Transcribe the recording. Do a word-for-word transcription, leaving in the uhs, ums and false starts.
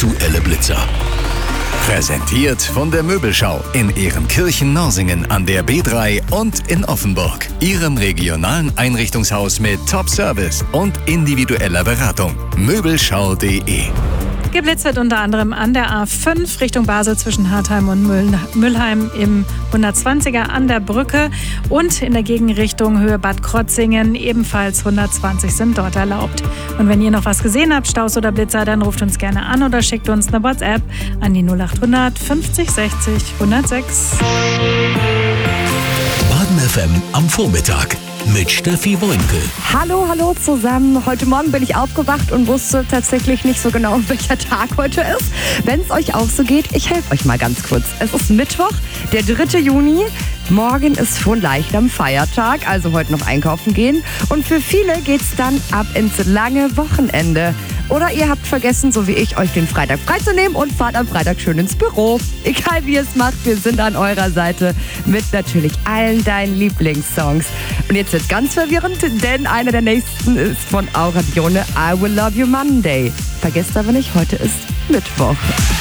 Aktuelle Blitzer. Präsentiert von der Möbelschau in Ehrenkirchen-Norsingen an der B drei und in Offenburg. Ihrem regionalen Einrichtungshaus mit Top-Service und individueller Beratung. Möbelschau punkt de. Geblitzt wird unter anderem an der A fünf Richtung Basel zwischen Hartheim und Müllheim im hundertzwanziger an der Brücke und in der Gegenrichtung Höhe Bad Krotzingen ebenfalls hundertzwanzig sind dort erlaubt. Und wenn ihr noch was gesehen habt, Staus oder Blitzer, dann ruft uns gerne an oder schickt uns eine WhatsApp an die null achthundert fünfzig sechzig hundertsechs. Baden F M am Vormittag mit Steffi Woinke. Hallo, hallo zusammen. Heute Morgen bin ich aufgewacht und wusste tatsächlich nicht so genau, welcher Tag heute ist. Wenn es euch auch so geht, ich helfe euch mal ganz kurz. Es ist Mittwoch, der dritte Juni. Morgen ist schon leicht am Feiertag, also heute noch einkaufen gehen. Und für viele geht's dann ab ins lange Wochenende. Oder ihr habt vergessen, so wie ich, euch den Freitag freizunehmen und fahrt am Freitag schön ins Büro. Egal wie ihr es macht, wir sind an eurer Seite mit natürlich allen deinen Lieblingssongs. Und jetzt wird's ganz verwirrend, denn einer der nächsten ist von Aura Dione, I Will Love You Monday. Vergesst aber nicht, heute ist Mittwoch.